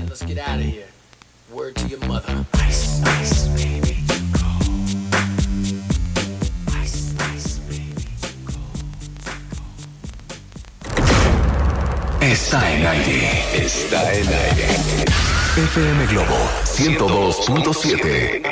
let's get out of here. Word to your mother. Ice, ice, baby. Está en aire. Está en aire. FM Globo 102.7.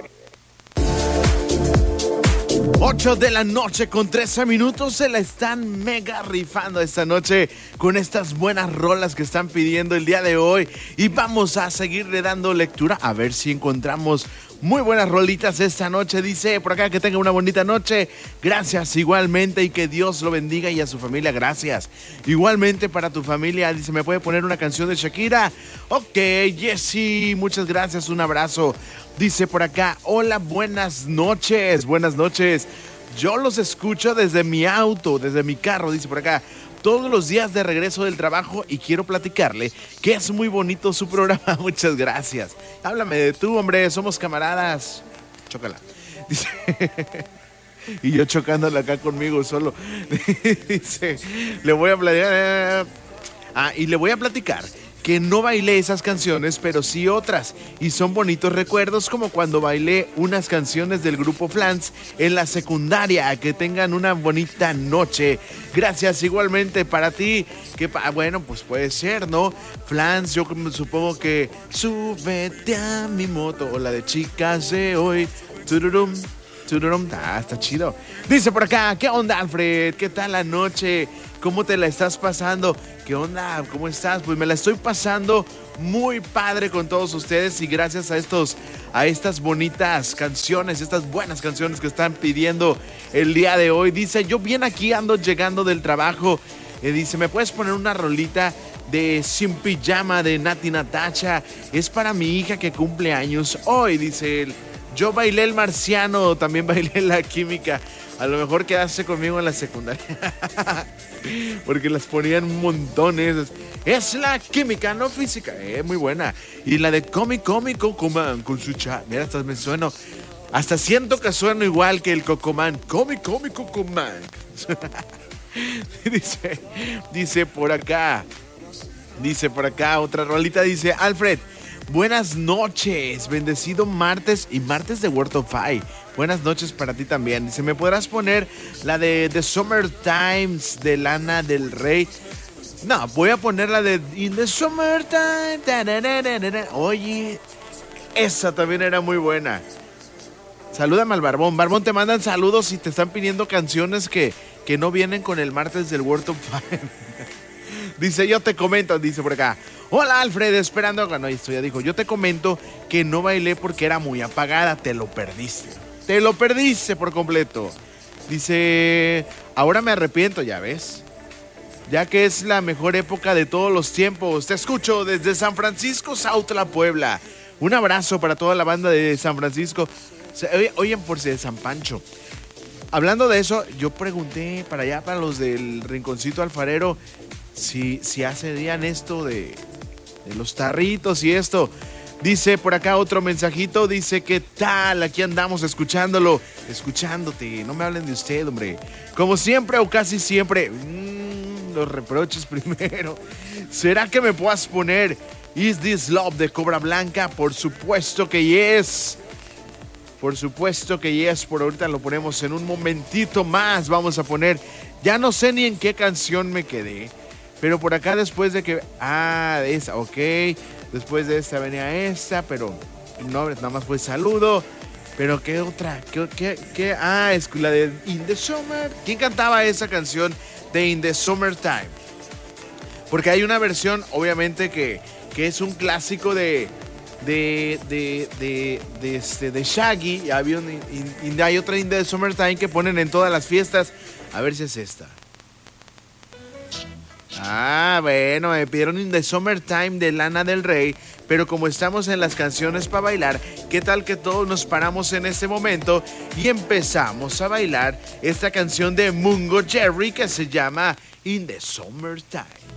8 de la noche con 13 minutos. Se la están mega rifando esta noche con estas buenas rolas que están pidiendo el día de hoy. Y vamos a seguirle dando lectura a ver si encontramos muy buenas rolitas esta noche. Dice por acá que tenga una bonita noche. Gracias igualmente y que Dios lo bendiga y a su familia. Gracias. Igualmente para tu familia. Dice, ¿me puede poner una canción de Shakira? Ok, Jessy, muchas gracias. Un abrazo. Dice por acá, hola, buenas noches. Buenas noches. Yo los escucho desde mi auto, desde mi carro. Dice por acá, todos los días de regreso del trabajo y quiero platicarle que es muy bonito su programa. Muchas gracias. Háblame de tú, hombre, somos camaradas. Chócala. Dice, y yo chocándola acá conmigo solo. Dice, le voy a platicar. Y le voy a platicar que no bailé esas canciones, pero sí otras. Y son bonitos recuerdos como cuando bailé unas canciones del grupo Flans en la secundaria. Que tengan una bonita noche. Gracias igualmente para ti. Bueno, pues puede ser, ¿no? Flans, yo supongo que súbete a mi moto o la de chicas de hoy. Tururum, tururum. Está chido. Dice por acá, ¿qué onda, Alfred? ¿Qué tal la noche? ¿Cómo te la estás pasando? ¿Qué onda? ¿Cómo estás? Pues me la estoy pasando muy padre con todos ustedes y gracias a estas bonitas canciones, estas buenas canciones que están pidiendo el día de hoy. Dice, yo bien aquí ando llegando del trabajo. Dice, ¿me puedes poner una rolita de Sin Pijama de Nati Natacha? Es para mi hija que cumple años hoy, dice él. Yo bailé el marciano, también bailé la química. A lo mejor quedaste conmigo en la secundaria. Porque las ponían montones. Es la química, no física. Muy buena. Y la de Cocomán con su chat. Mira, hasta me sueno. Hasta siento que sueno igual que el Cocomán. Cocomán. Dice por acá. Dice por acá otra rolita. Dice, Alfred, buenas noches, bendecido martes y martes de World of Five. Buenas noches para ti también. Dice, ¿me podrás poner la de The Summer Times de Lana del Rey? No, voy a poner la de In the Summertime. Oye, esa también era muy buena. Salúdame al Barbón. Barbón, te mandan saludos y te están pidiendo canciones que no vienen con el martes del World of Five. Dice, yo te comento, dice por acá. Hola, Alfred, esperando. No, esto ya dijo. Yo te comento que no bailé porque era muy apagada. Te lo perdiste. Te lo perdiste por completo. Dice, ahora me arrepiento, ya ves. Ya que es la mejor época de todos los tiempos. Te escucho desde San Francisco, Sautla, Puebla. Un abrazo para toda la banda de San Francisco. Oyen por si de San Pancho. Hablando de eso, yo pregunté para allá, para los del Rinconcito Alfarero, si hacían esto de los tarritos y esto. Dice por acá otro mensajito, dice, ¿qué tal? Aquí andamos escuchándote. No me hablen de usted, hombre. Como siempre o casi siempre. Los reproches primero. ¿Será que me puedas poner Is This Love de Cobra Blanca? Por supuesto que yes. Por supuesto que yes. Por ahorita lo ponemos en un momentito más. Vamos a poner, ya no sé ni en qué canción me quedé. Pero por acá después de que... esa, ok. Después de esta venía esta, pero no, nada más fue saludo. Pero ¿qué otra? ¿Qué? Es la de In the Summer. ¿Quién cantaba esa canción de In the Summertime? Porque hay una versión, obviamente, que es un clásico de Shaggy. Y hay otra In the Summertime que ponen en todas las fiestas. A ver si es esta. Bueno, me pidieron In the Summertime de Lana del Rey, pero como estamos en las canciones para bailar, ¿qué tal que todos nos paramos en este momento y empezamos a bailar esta canción de Mungo Jerry que se llama In the Summertime?